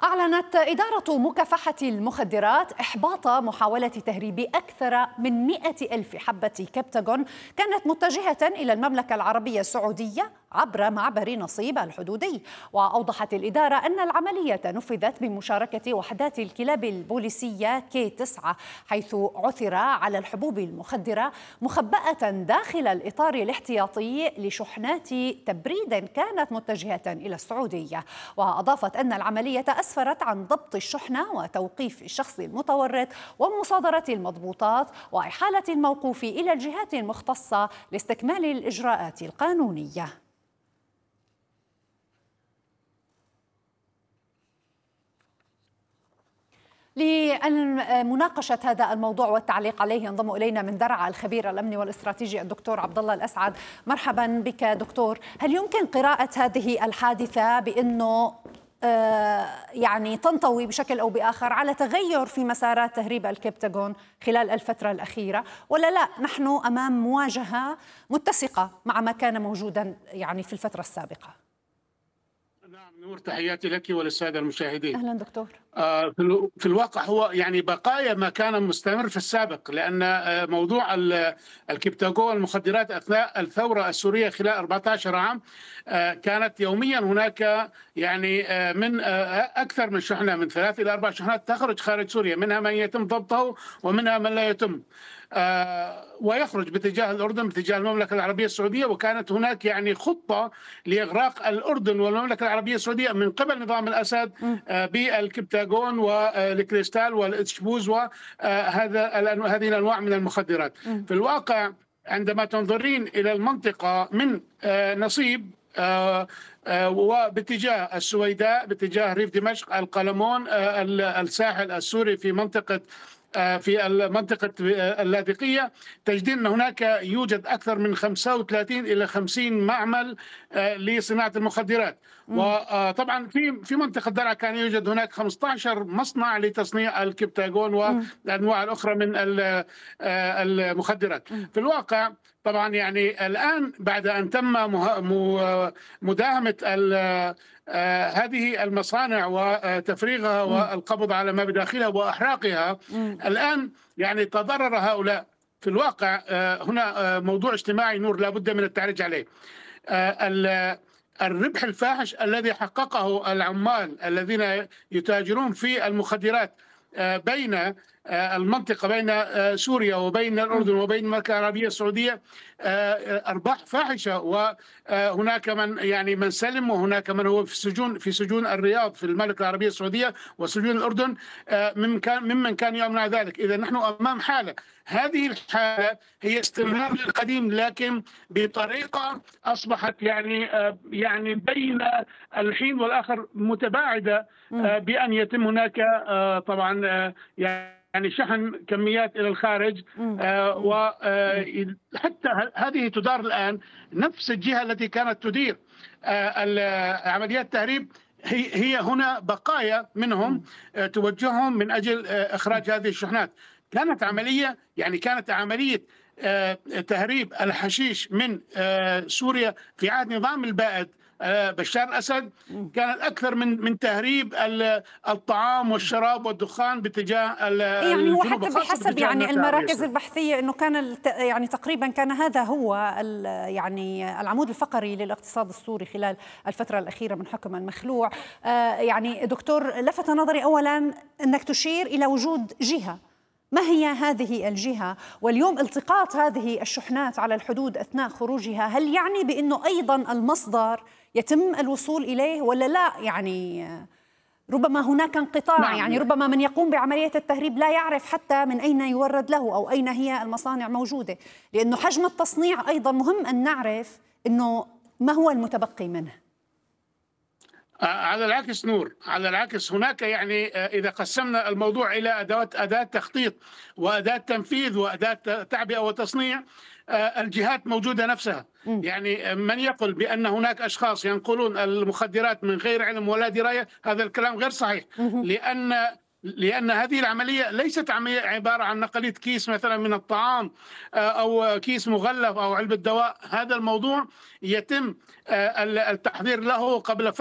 أعلنت إدارة مكافحة المخدرات إحباط محاولة تهريب أكثر من 100,000 حبة كبتاغون كانت متجهة إلى المملكة العربية السعودية عبر معبر نصيب الحدودي. وأوضحت الإدارة أن العملية نفذت بمشاركة وحدات الكلاب البوليسية K9، حيث عثر على الحبوب المخدرة مخبأة داخل الإطار الاحتياطي لشحنات تبريد كانت متجهة إلى السعودية. وأضافت أن العملية أسفرت عن ضبط الشحنة وتوقيف الشخص المتورط ومصادرة المضبوطات وإحالة الموقوف إلى الجهات المختصة لاستكمال الإجراءات القانونية. لمناقشة هذا الموضوع والتعليق عليه ينضم إلينا من درعا الخبير الأمني والاستراتيجي الدكتور عبد الله الأسعد. مرحبا بك دكتور. هل يمكن قراءة هذه الحادثة بأنه يعني تنطوي بشكل أو بآخر على تغير في مسارات تهريب الكبتاغون خلال الفترة الأخيرة، ولا لا نحن أمام مواجهة متسقة مع ما كان موجودا يعني في الفترة السابقة؟ نعم نور، تحياتي لك وللسادة المشاهدين. أهلا دكتور. في الواقع هو يعني بقايا ما كان مستمر في السابق، لأن موضوع الكبتاغون والمخدرات أثناء الثورة السورية خلال 14 عام كانت يوميا هناك يعني من أكثر من شحنة، من 3 إلى 4 شحنات تخرج خارج سوريا، منها من يتم ضبطه ومنها من لا يتم، ويخرج باتجاه الأردن باتجاه المملكة العربية السعودية. وكانت هناك يعني خطة لإغراق الأردن والمملكة العربية السعودية من قبل نظام الأسد بالكبتاغون والكريستال والإتشبوز وهذه الأنواع من المخدرات. في الواقع عندما تنظرين إلى المنطقة من نصيب وباتجاه السويداء، باتجاه ريف دمشق، القلمون، الساحل السوري في المنطقة اللاذقية، تجدين أن هناك يوجد أكثر من 35 إلى 50 معمل لصناعة المخدرات. وطبعا في منطقة درعا كان يوجد هناك 15 مصنع لتصنيع الكبتاغون والأنواع الأخرى من المخدرات. في الواقع طبعا يعني الآن بعد أن تم مداهمة هذه المصانع وتفريغها والقبض على ما بداخلها وإحراقها، الآن يعني تضرر هؤلاء. في الواقع هنا موضوع اجتماعي نور لابد من التعريج عليه. الربح الفاحش الذي حققه العمال الذين يتاجرون في المخدرات بين المنطقة، بين سوريا وبين الأردن وبين المملكة العربية السعودية، أرباح فاحشة. وهناك من سلم، وهناك من هو في سجون الرياض في المملكة العربية السعودية وسجون الأردن ممن كان يمنع ذلك. إذا نحن أمام حالة، هذه الحالة هي استمرار للقديم لكن بطريقة أصبحت يعني بين الحين والآخر متباعدة، بأن يتم هناك طبعا يعني شحن كميات إلى الخارج، وحتى هذه تدار الآن نفس الجهة التي كانت تدير عمليات التهريب، هي هنا بقايا منهم توجههم من أجل إخراج هذه الشحنات. كانت عملية تهريب الحشيش من سوريا في عهد نظام البائد بشار الأسد كانت أكثر من تهريب الطعام والشراب والدخان باتجاه يعني هو حتى بحسب يعني المراكز البحثية أنه كان يعني تقريبا كان هذا هو يعني العمود الفقري للاقتصاد السوري خلال الفترة الأخيرة من حكم المخلوع. يعني دكتور، لفت نظري أولا أنك تشير إلى وجود جهة. ما هي هذه الجهة؟ واليوم التقاط هذه الشحنات على الحدود أثناء خروجها، هل يعني بأنه أيضا المصدر يتم الوصول إليه ولا لا؟ يعني ربما هناك انقطاع. نعم. يعني ربما من يقوم بعملية التهريب لا يعرف حتى من أين يورد له أو أين هي المصانع موجودة، لأنه حجم التصنيع أيضا مهم أن نعرف أنه ما هو المتبقي منه. على العكس نور، على العكس هناك يعني إذا قسمنا الموضوع إلى أداة تخطيط وأداة تنفيذ وأداة تعبئة وتصنيع، الجهات موجودة نفسها. يعني من يقول بأن هناك أشخاص ينقلون المخدرات من غير علم ولا دراية، هذا الكلام غير صحيح. لأن هذه العملية ليست عملية عبارة عن نقلية كيس مثلا من الطعام أو كيس مغلف أو علبة دواء. هذا الموضوع يتم التحضير له قبل